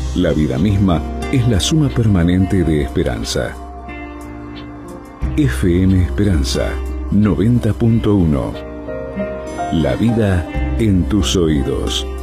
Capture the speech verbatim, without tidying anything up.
La vida misma es la suma permanente de esperanza. F M Esperanza noventa punto uno. La vida en tus oídos.